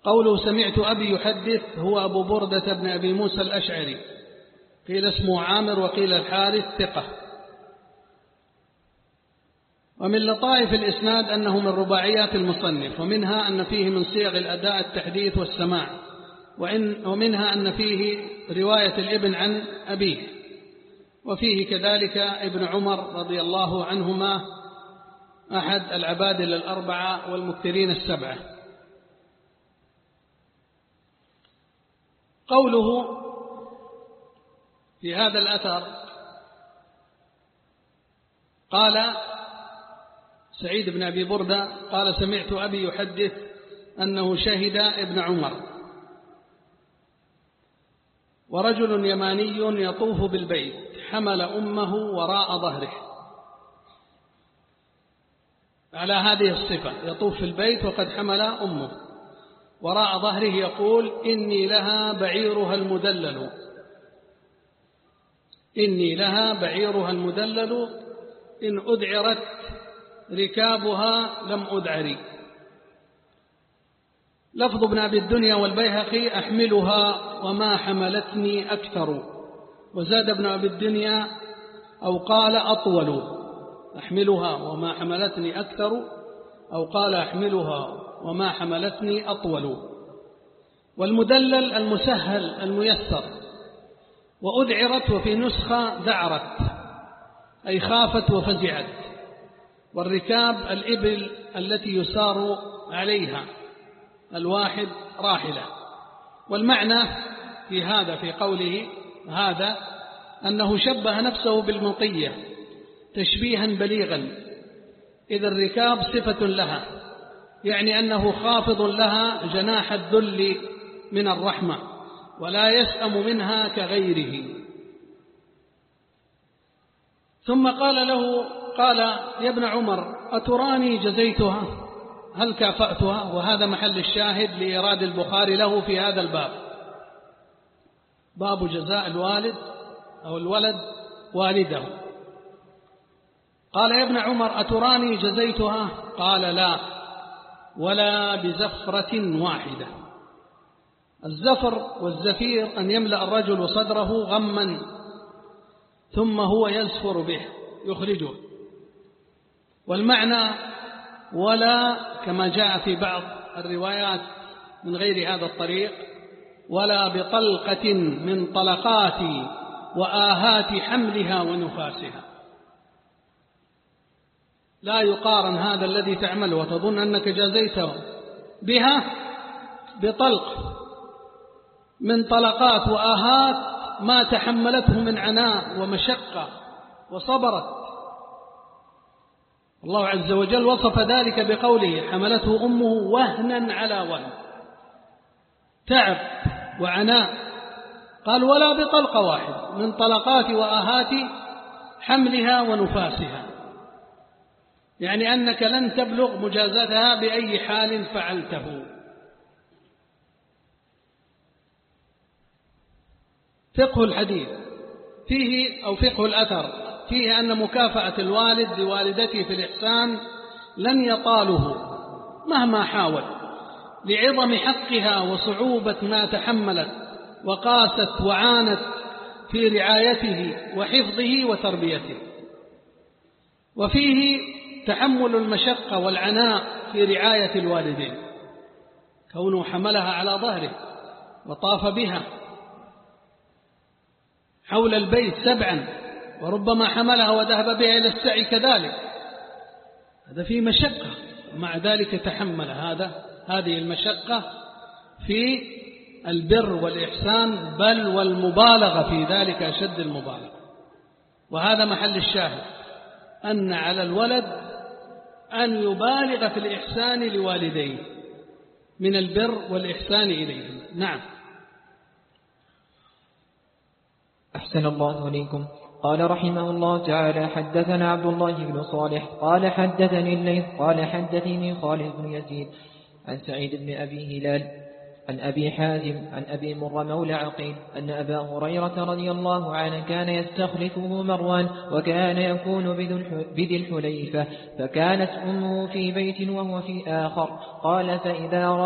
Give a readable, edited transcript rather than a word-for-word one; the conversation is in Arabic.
قوله سمعت أبي يحدث هو أبو بردة بن أبي موسى الأشعري، قيل اسمه عامر وقيل الحارث، ثقة. ومن لطائف الإسناد أنه من رباعيات المصنف، ومنها أن فيه من صيغ الأداء التحديث والسماع، ومنها أن فيه رواية الابن عن أبيه، وفيه كذلك ابن عمر رضي الله عنهما أحد العبادلة الأربعة والمكثرين السبعة. قوله في هذا الأثر قال سعيد بن أبي بردة قال سمعت أبي يحدث أنه شهد ابن عمر، ورجل يماني يطوف بالبيت حمل أمه وراء ظهره، على هذه الصفة يطوف في البيت وقد حمل أمه وراء ظهره، يقول إني لها بعيرها المدلل، إني لها بعيرها المدلل إن أذعرت ركابها لم أذعري. لفظ ابن أبي الدنيا والبيهقي أحملها وما حملتني أكثر، وزاد ابن أبي الدنيا أو قال أطول، أحملها وما حملتني أكثر، أو قال أحملها وما حملتني أطول. والمدلل المسهل الميسر. وأذعرت وفي نسخة ذعرت أي خافت وفزعت. والركاب الإبل التي يسار عليها، الواحد راحلة. والمعنى في هذا في قوله هذا أنه شبه نفسه بالمطية تشبيها بليغا، إذ الركاب صفة لها، يعني أنه خافض لها جناح الذل من الرحمة ولا يسأم منها كغيره. ثم قال له قال يا ابن عمر أتراني جزيتها، هل كافأتها؟ وهذا محل الشاهد لإيراد البخاري له في هذا الباب، باب جزاء الوالد أو الولد والده. قال يا ابن عمر أتراني جزيتها؟ قال لا، ولا بزفرة واحدة. الزفر والزفير أن يملأ الرجل صدره غما ثم هو يزفر به يخرجه. والمعنى ولا كما جاء في بعض الروايات من غير هذا الطريق، ولا بطلقة من طلقات وآهات حملها ونفاسها. لا يقارن هذا الذي تعمل وتظن أنك جازيته بها بطلق من طلقات وآهات ما تحملته من عناء ومشقة وصبرت. الله عز وجل وصف ذلك بقوله حملته أمه وهنا على وهن، تعب وعناء. قال ولا بطلقة واحد من طلقات وآهات حملها ونفاسها، يعني أنك لن تبلغ مجازاتها بأي حال فعلته. فقه الحديث فيه أو فقه الأثر فيه أن مكافأة الوالد لوالدته في الإحسان لن يطاله مهما حاول، لعظم حقها وصعوبة ما تحملت وقاست وعانت في رعايته وحفظه وتربيته. وفيه تحمل المشقة والعناء في رعاية الوالدين، كونه حملها على ظهره وطاف بها حول البيت 7، وربما حملها وذهب بها إلى السعي كذلك، هذا فيه مشقة، ومع ذلك تحمل هذه المشقة في البر والإحسان، بل والمبالغة في ذلك أشد المبالغة. وهذا محل الشاهد، أن على الولد أن يبالغ في الإحسان لوالديه من البر والإحسان إليهم. نعم. أحسن الله إليكم. قال رحمه الله تعالى حدثنا عبد الله بن صالح قال حدثني الليث قال حدثني خالد بن يزيد عن سعيد بن أبي هلال عن أبي حازم عن أبي مر مولى عقيل أن أبا هريرة رضي الله عنه كان يستخلفه مروان، وكان يكون بذي الحليفة، فكانت أمه في بيت وهو في آخر. قال فإذا